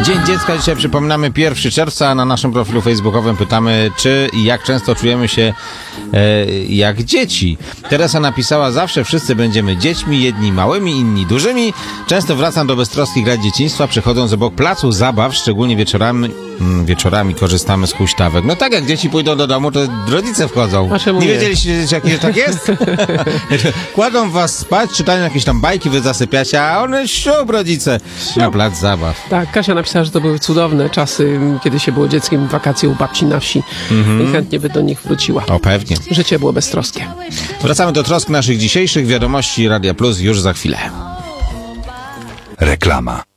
Dzień Dziecka. Dzisiaj przypominamy 1 czerwca. Na naszym profilu facebookowym pytamy, czy i jak często czujemy się jak dzieci. Teresa napisała: zawsze wszyscy będziemy dziećmi, jedni małymi, inni dużymi. Często wracam do beztroskich lat dzieciństwa, przechodząc obok placu zabaw, szczególnie wieczorami korzystamy z huśtawek. No tak, jak dzieci pójdą do domu, to rodzice wchodzą. Nie wiedzieliście, że tak jest? Kładą was spać, czytają jakieś tam bajki, wy zasypiacie, a one siup, rodzice, na plac zabaw. Tak, Kasia napisała, że to były cudowne czasy, kiedy się było dzieckiem, wakacje u babci na wsi. I chętnie by do nich wróciła. O, pewnie. Życie było beztroskie. Wracamy do trosk naszych dzisiejszych wiadomości Radia Plus już za chwilę. Reklama.